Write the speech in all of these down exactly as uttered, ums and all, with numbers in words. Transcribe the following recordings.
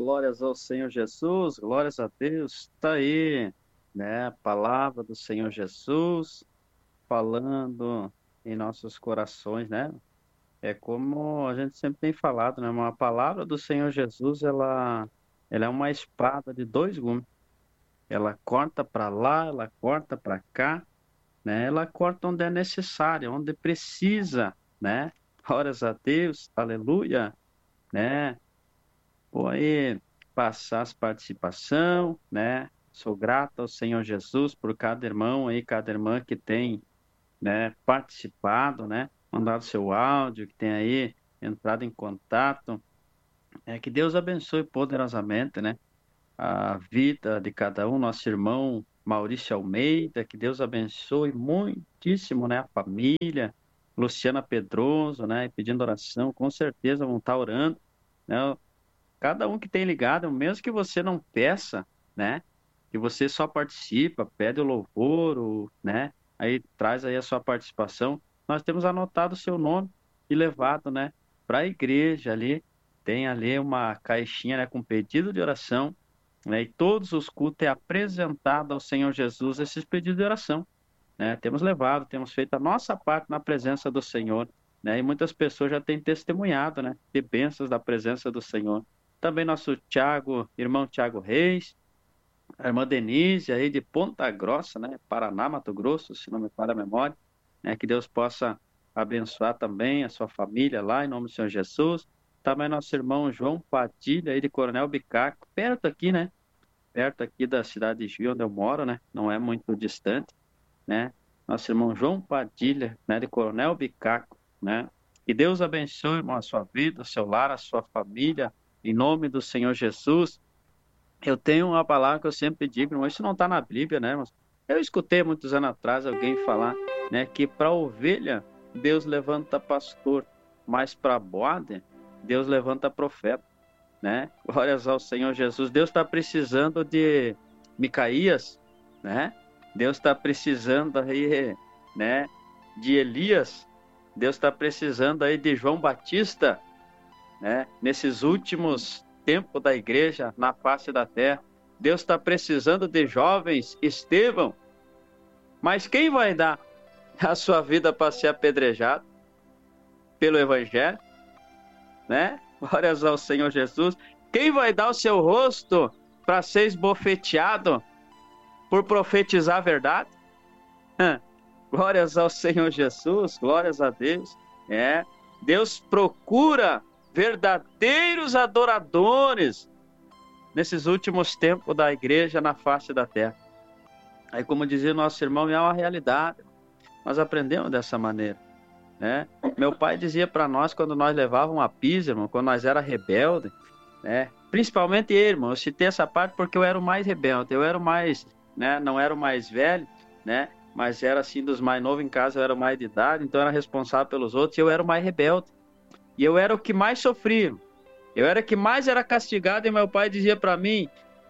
glórias ao Senhor Jesus, glórias a Deus. Está aí, né? A palavra do Senhor Jesus falando em nossos corações, né? É como a gente sempre tem falado, né? Uma palavra do Senhor Jesus, ela, ela é uma espada de dois gumes. Ela corta para lá, ela corta para cá, né? Ela corta onde é necessário, onde precisa, né? Glórias a Deus, aleluia, né? Vou aí passar as participação, né? Sou grato ao Senhor Jesus por cada irmão aí, cada irmã que tem, né, participado, né? Mandado seu áudio, que tem aí entrado em contato. É que Deus abençoe poderosamente, né? A vida de cada um, nosso irmão Maurício Almeida, que Deus abençoe muitíssimo, né? A família, Luciana Pedroso, né? Pedindo oração, com certeza vão estar orando, né? Cada um que tem ligado, mesmo que você não peça, né? Que você só participa, pede o louvor, ou, né? Aí traz aí a sua participação. Nós temos anotado o seu nome e levado, né? Para a igreja ali. Tem ali uma caixinha, né? Com pedido de oração, né? E todos os cultos é apresentado ao Senhor Jesus esses pedidos de oração, né? Temos levado, temos feito a nossa parte na presença do Senhor, né? E muitas pessoas já têm testemunhado, né? De bênçãos da presença do Senhor. Também nosso Tiago, irmão Tiago Reis, a irmã Denise aí de Ponta Grossa, né? Paraná, Mato Grosso, se não me falha a memória, né? Que Deus possa abençoar também a sua família lá, em nome do Senhor Jesus. Também nosso irmão João Padilha aí de Coronel Bicaco, perto aqui, né? Perto aqui da cidade de Juiz, onde eu moro, né? Não é muito distante, né? Nosso irmão João Padilha, né, de Coronel Bicaco, né? Que Deus abençoe, irmão, a sua vida, o seu lar, a sua família, em nome do Senhor Jesus. Eu tenho uma palavra que eu sempre digo, irmão, isso não está na Bíblia, né, irmãos? Eu escutei muitos anos atrás alguém falar, né, que para ovelha Deus levanta pastor, mas para bode Deus levanta profeta, né? Glórias ao Senhor Jesus. Deus está precisando de Micaías, né? Deus está precisando aí, né, de Elias. Deus está precisando aí de João Batista, né? Nesses últimos tempos da igreja na face da terra. Deus está precisando de jovens Estevão. Mas quem vai dar a sua vida para ser apedrejado pelo Evangelho, né? Glórias ao Senhor Jesus. Quem vai dar o seu rosto para ser esbofeteado por profetizar a verdade? Glórias ao Senhor Jesus, glórias a Deus. É, Deus procura verdadeiros adoradores nesses últimos tempos da igreja na face da terra. Aí, como dizia nosso irmão, é uma realidade. Nós aprendemos dessa maneira, né? Meu pai dizia para nós, quando nós levávamos a pisa, irmão, quando nós era rebelde, né? Principalmente ele, irmão, eu citei essa parte porque eu era o mais rebelde, eu era o mais, né? Não era o mais velho, né? Mas era assim, dos mais novos em casa, eu era o mais de idade, então eu era responsável pelos outros, e eu era o mais rebelde. E eu era o que mais sofria. Eu era o que mais era castigado, e meu pai dizia para mim,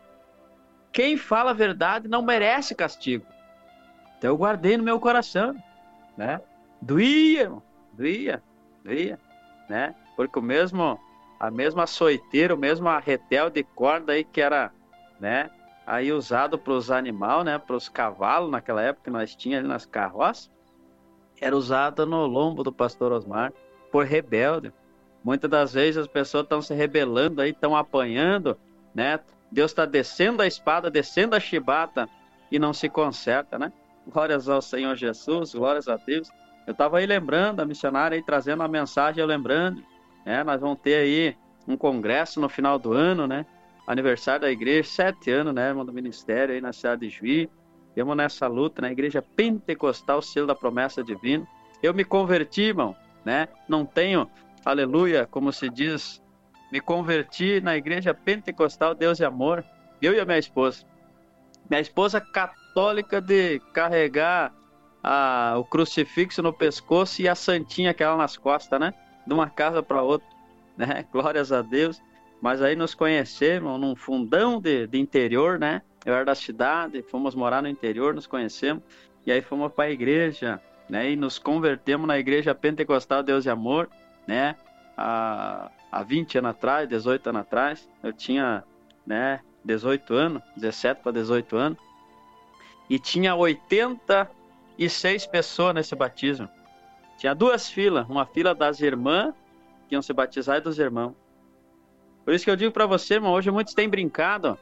quem fala a verdade não merece castigo. Então eu guardei no meu coração, né? Doía, irmão, doía, doía, né? Porque o mesmo, a mesma açoiteira, o mesmo arretel de corda aí que era, né? Aí usado para os animais, né? Para os cavalos, naquela época que nós tínhamos ali nas carroças, era usado no lombo do pastor Osmar, por rebelde. Muitas das vezes as pessoas estão se rebelando aí, estão apanhando, né? Deus está descendo a espada, descendo a chibata e não se conserta, né? Glórias ao Senhor Jesus, glórias a Deus. Eu estava aí lembrando, a missionária aí trazendo uma mensagem, eu lembrando, né? Nós vamos ter aí um congresso no final do ano, né? Aniversário da igreja, sete anos, né, irmão, do ministério aí na cidade de Juiz. Estamos nessa luta na igreja pentecostal, selo da promessa divina. Eu me converti, irmão, né? Não tenho, aleluia, como se diz, me converti na igreja pentecostal Deus e Amor, eu e a minha esposa. Minha esposa católica de carregar a, o crucifixo no pescoço e a santinha aquela nas costas, né? De uma casa para outra, né? Glórias a Deus. Mas aí nos conhecemos num fundão de, de interior, né? Eu era da cidade, fomos morar no interior, nos conhecemos. E aí fomos para a igreja, né? E nos convertemos na igreja pentecostal Deus e Amor, né? A, há vinte anos atrás, dezoito anos atrás, eu tinha, né, dezoito anos, dezessete para dezoito anos, e tinha oitenta e seis pessoas nesse batismo. Tinha duas filas, uma fila das irmãs que iam se batizar e dos irmãos. Por isso que eu digo para você, irmão, hoje muitos têm brincado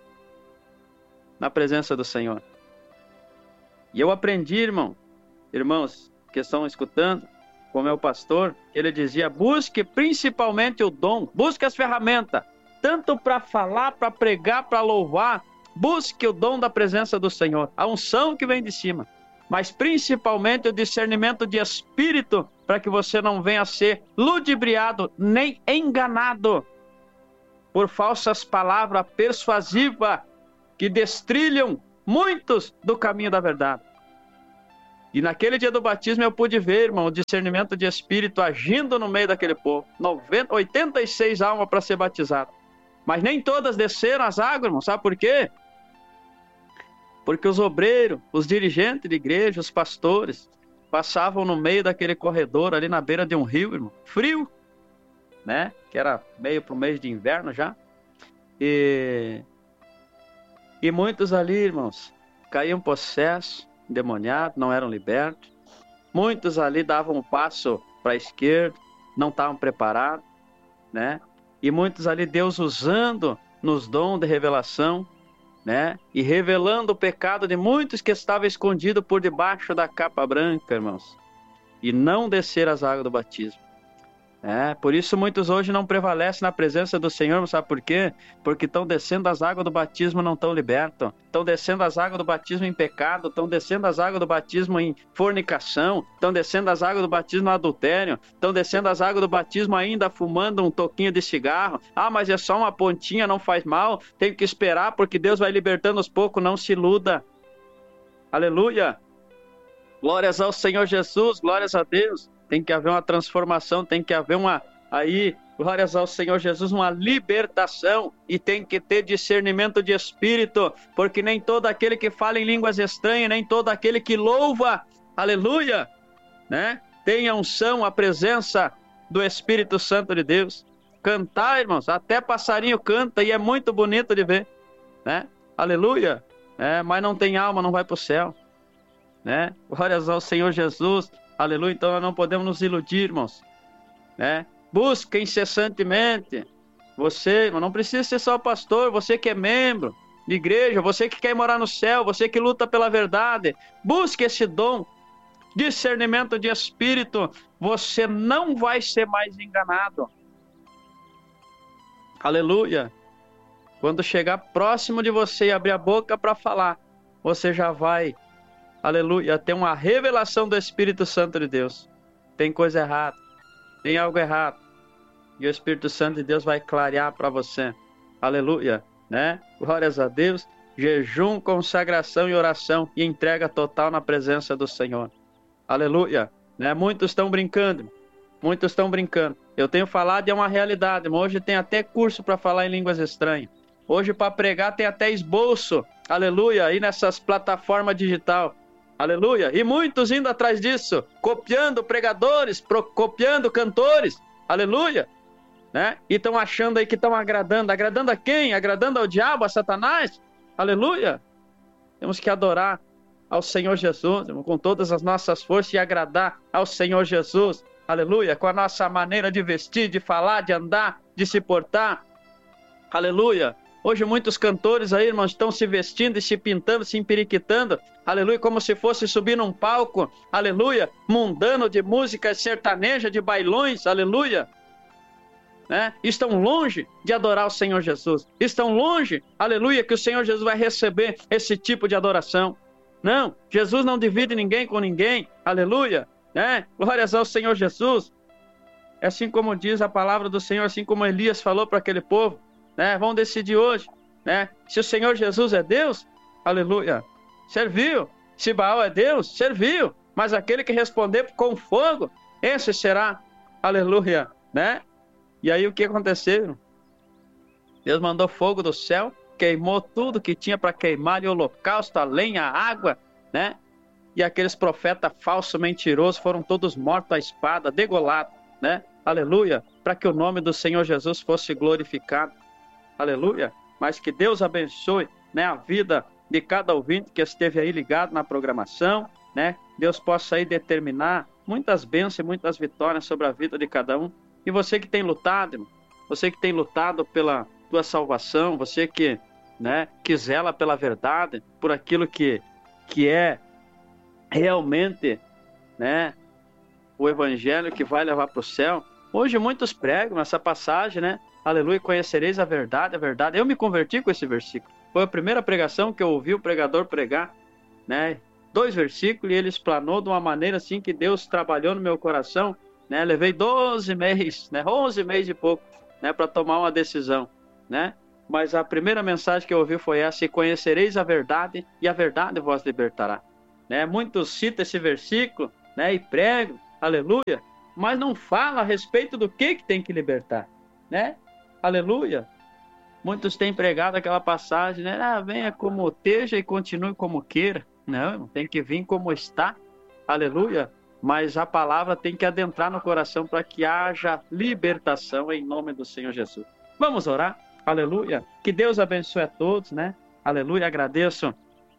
na presença do Senhor. E eu aprendi, irmão, irmãos que estão escutando, com o meu pastor, ele dizia, busque principalmente o dom, busque as ferramentas, tanto para falar, para pregar, para louvar, busque o dom da presença do Senhor, a unção que vem de cima, mas principalmente o discernimento de espírito, para que você não venha a ser ludibriado, nem enganado por falsas palavras persuasivas que destrilham muitos do caminho da verdade. E naquele dia do batismo eu pude ver, irmão, o discernimento de espírito agindo no meio daquele povo. noventa, oitenta e seis almas para ser batizado. Mas nem todas desceram as águas, irmão. Sabe por quê? Porque os obreiros, os dirigentes de igreja, os pastores, passavam no meio daquele corredor ali na beira de um rio, irmão. Frio, né? Que era meio pro mês de inverno já. E, e muitos ali, irmãos, caíam possessos, endemoniados, não eram libertos. Muitos ali davam um passo para a esquerda, não estavam preparados, né? E muitos ali Deus usando nos dons de revelação, né? E revelando o pecado de muitos que estavam escondidos por debaixo da capa branca, irmãos. E não descer as águas do batismo. É, por isso muitos hoje não prevalecem na presença do Senhor, sabe por quê? Porque estão descendo as águas do batismo e não estão libertos. Estão descendo as águas do batismo em pecado, estão descendo as águas do batismo em fornicação, estão descendo as águas do batismo no adultério, estão descendo as águas do batismo ainda fumando um toquinho de cigarro. Ah, mas é só uma pontinha, não faz mal, tem que esperar porque Deus vai libertando aos poucos, não se iluda. Aleluia! Glórias ao Senhor Jesus, glórias a Deus. Tem que haver uma transformação, tem que haver uma, aí, glórias ao Senhor Jesus, uma libertação, e tem que ter discernimento de espírito, porque nem todo aquele que fala em línguas estranhas, nem todo aquele que louva, aleluia, né, tem a unção, a presença do Espírito Santo de Deus. Cantar, irmãos, até passarinho canta e é muito bonito de ver, né, aleluia, é, mas não tem alma, não vai para o céu, né, glórias ao Senhor Jesus. Aleluia, então nós não podemos nos iludir, irmãos, né? Busca incessantemente. Você, irmão, não precisa ser só pastor, você que é membro de igreja, você que quer morar no céu, você que luta pela verdade, busque esse dom, discernimento de espírito, você não vai ser mais enganado. Aleluia. Quando chegar próximo de você e abrir a boca para falar, você já vai, aleluia, tem uma revelação do Espírito Santo de Deus. Tem coisa errada, tem algo errado. E o Espírito Santo de Deus vai clarear para você. Aleluia, né? Glórias a Deus. Jejum, consagração e oração e entrega total na presença do Senhor. Aleluia, né? Muitos estão brincando, muitos estão brincando. Eu tenho falado e é uma realidade. Hoje tem até curso para falar em línguas estranhas. Hoje para pregar tem até esboço. Aleluia, aí nessas plataformas digitais. Aleluia, e muitos indo atrás disso, copiando pregadores, pro, copiando cantores, aleluia, né? E estão achando aí que estão agradando, agradando a quem? Agradando ao diabo, a Satanás, aleluia. Temos que adorar ao Senhor Jesus, com todas as nossas forças e agradar ao Senhor Jesus, aleluia, com a nossa maneira de vestir, de falar, de andar, de se portar, aleluia. Hoje muitos cantores aí, irmãos, estão se vestindo e se pintando, se empiriquitando, aleluia, como se fosse subir num palco, aleluia, mundano de música sertaneja, de bailões, aleluia, né? Estão longe de adorar o Senhor Jesus, estão longe, aleluia, que o Senhor Jesus vai receber esse tipo de adoração. Não, Jesus não divide ninguém com ninguém, aleluia, né? Glórias ao Senhor Jesus. É assim como diz a palavra do Senhor, assim como Elias falou para aquele povo, né? Vamos decidir hoje, né? Se o Senhor Jesus é Deus, aleluia, serviu. Se Baal é Deus, serviu. Mas aquele que responder com fogo, esse será, aleluia, né? E aí o que aconteceu? Deus mandou fogo do céu, queimou tudo que tinha para queimar, de holocausto, a lenha, a água, né? E aqueles profetas falsos, mentirosos, foram todos mortos à espada, degolados. né? Aleluia, para que o nome do Senhor Jesus fosse glorificado. Aleluia, mas que Deus abençoe, né, a vida de cada ouvinte que esteve aí ligado na programação, né? Deus possa aí determinar muitas bênçãos e muitas vitórias sobre a vida de cada um. E você que tem lutado, irmão, você que tem lutado pela tua salvação, você que, né, que zela pela verdade, por aquilo que, que é realmente, né, o evangelho que vai levar para o céu. Hoje muitos pregam essa passagem, né? Aleluia, conhecereis a verdade, a verdade. Eu me converti com esse versículo. Foi a primeira pregação que eu ouvi o pregador pregar, né? Dois versículos, e ele explanou de uma maneira assim que Deus trabalhou no meu coração, né? Levei doze meses, né? onze meses e pouco, né? Para tomar uma decisão, né? Mas a primeira mensagem que eu ouvi foi essa: e conhecereis a verdade, e a verdade vos libertará, né? Muitos citam esse versículo, né? E pregam, aleluia, mas não fala a respeito do que que tem que libertar, né? Aleluia. Muitos têm pregado aquela passagem, né? Ah, venha como esteja e continue como queira. Não, tem que vir como está. Aleluia. Mas a palavra tem que adentrar no coração para que haja libertação em nome do Senhor Jesus. Vamos orar? Aleluia. Que Deus abençoe a todos, né? Aleluia. Agradeço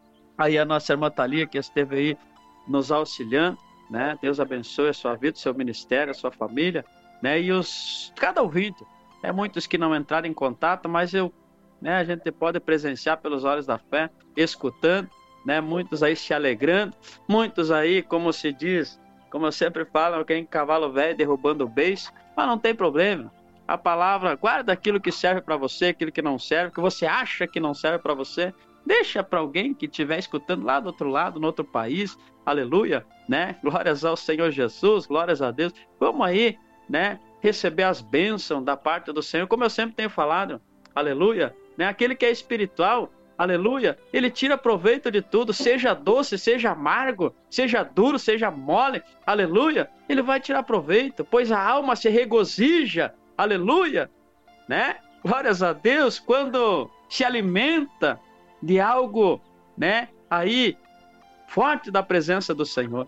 aí a nossa irmã Thalia que esteve aí nos auxiliando, né? Deus abençoe a sua vida, o seu ministério, a sua família, né? E os cada ouvinte. É muitos que não entraram em contato, mas eu, né, a gente pode presenciar pelos olhos da fé, escutando, né, muitos aí se alegrando, muitos aí, como se diz, como eu sempre falo, quem cavalo velho derrubando o beiço, mas não tem problema. A palavra, guarda aquilo que serve para você, aquilo que não serve, que você acha que não serve para você, deixa para alguém que estiver escutando lá do outro lado, no outro país, aleluia, né? Glórias ao Senhor Jesus, glórias a Deus. Vamos aí, né, receber as bênçãos da parte do Senhor, como eu sempre tenho falado, aleluia, né? Aquele que é espiritual, aleluia, ele tira proveito de tudo, seja doce, seja amargo, seja duro, seja mole, aleluia, ele vai tirar proveito, pois a alma se regozija, aleluia, né? Glórias a Deus, quando se alimenta de algo, né, aí, forte da presença do Senhor,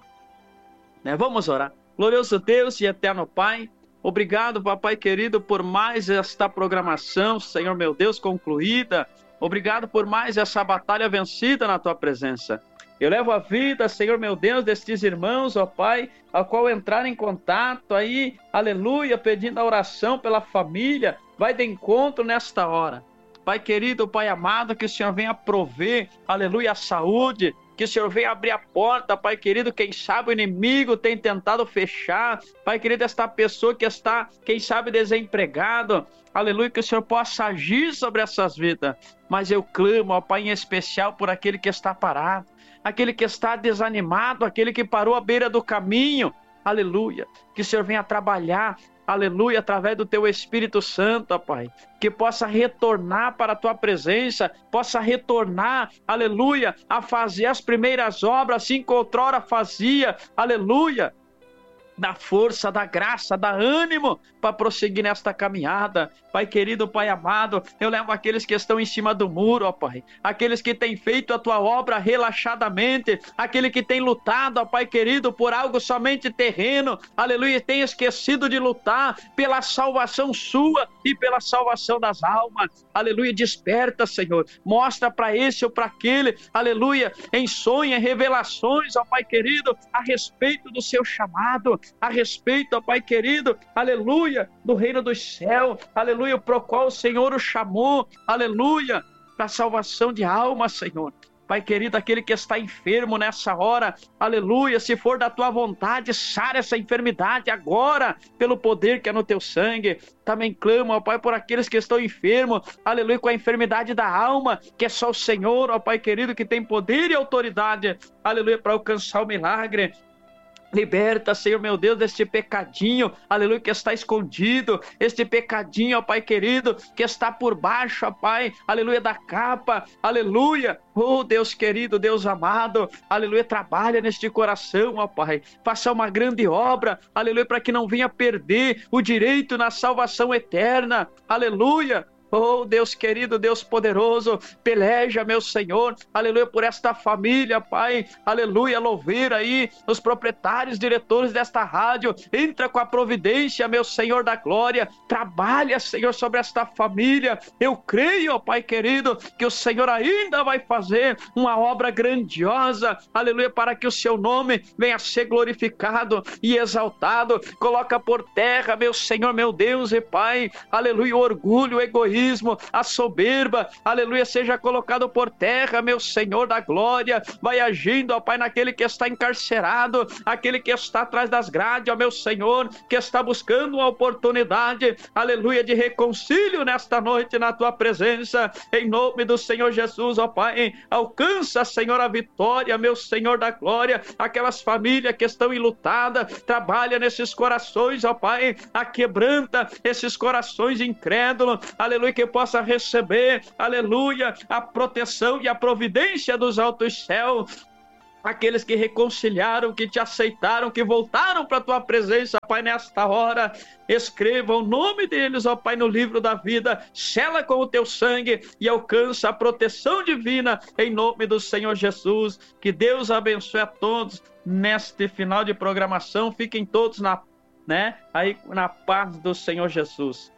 né? Vamos orar. Glorioso Deus e eterno Pai, obrigado, papai querido, por mais esta programação, Senhor meu Deus, concluída. Obrigado por mais essa batalha vencida na tua presença. Eu levo a vida, Senhor meu Deus, destes irmãos, ó Pai, ao qual entrar em contato aí, aleluia, pedindo a oração pela família. Vai de encontro nesta hora. Pai querido, Pai amado, que o Senhor venha prover, aleluia, a saúde, que o Senhor venha abrir a porta, Pai querido, quem sabe o inimigo tem tentado fechar, Pai querido, esta pessoa que está, quem sabe, desempregado, aleluia, que o Senhor possa agir sobre essas vidas, mas eu clamo, ó Pai, em especial por aquele que está parado, aquele que está desanimado, aquele que parou à beira do caminho, aleluia, que o Senhor venha trabalhar, aleluia, através do teu Espírito Santo, ó Pai, que possa retornar para a tua presença, possa retornar, aleluia, a fazer as primeiras obras, assim que outrora fazia, aleluia, da força, da graça, da ânimo para prosseguir nesta caminhada. Pai querido, Pai amado, eu levo aqueles que estão em cima do muro, ó Pai, aqueles que têm feito a tua obra relaxadamente, aquele que tem lutado, ó Pai querido, por algo somente terreno, aleluia, tem esquecido de lutar pela salvação sua e pela salvação das almas, aleluia, desperta, Senhor, mostra para esse ou para aquele, aleluia, em sonho, em revelações, ó Pai querido, a respeito do seu chamado, a respeito, ó Pai querido, aleluia, do reino dos céus, aleluia, pro qual o Senhor o chamou, aleluia, para a salvação de almas, Senhor. Pai querido, aquele que está enfermo nessa hora, aleluia, se for da tua vontade, sara essa enfermidade agora, pelo poder que é no teu sangue. Também clamo, ó Pai, por aqueles que estão enfermos, aleluia, com a enfermidade da alma, que é só o Senhor, ó Pai querido, que tem poder e autoridade, aleluia, para alcançar o milagre. Liberta, Senhor meu Deus, deste pecadinho, aleluia, que está escondido, este pecadinho, ó Pai querido, que está por baixo, ó Pai, aleluia, da capa, aleluia, oh Deus querido, Deus amado, aleluia, trabalha neste coração, ó Pai, faça uma grande obra, aleluia, para que não venha perder o direito na salvação eterna, aleluia. Oh, Deus querido, Deus poderoso, peleja, meu Senhor, aleluia, por esta família, Pai, aleluia, louvar aí os proprietários, diretores desta rádio, entra com a providência, meu Senhor da glória, trabalha, Senhor, sobre esta família. Eu creio, ó Pai querido, que o Senhor ainda vai fazer uma obra grandiosa, aleluia, para que o seu nome venha a ser glorificado e exaltado. Coloca por terra, meu Senhor, meu Deus e Pai, aleluia, o orgulho, o egoísmo, a soberba, aleluia, seja colocado por terra, meu Senhor da glória. Vai agindo, ó Pai, naquele que está encarcerado, aquele que está atrás das grades, ó meu Senhor, que está buscando uma oportunidade, aleluia, de reconcílio nesta noite na tua presença, em nome do Senhor Jesus, ó Pai. Alcança, Senhor, a vitória, meu Senhor da glória, aquelas famílias que estão enlutadas, trabalha nesses corações, ó Pai, a quebranta esses corações incrédulos, aleluia, que possa receber, aleluia, a proteção e a providência dos altos céus. Aqueles que reconciliaram, que te aceitaram, que voltaram para a tua presença, Pai, nesta hora, escreva o nome deles, ó Pai, no livro da vida, sela com o teu sangue e alcança a proteção divina, em nome do Senhor Jesus. Que Deus abençoe a todos neste final de programação. Fiquem todos na, né, aí, na paz do Senhor Jesus.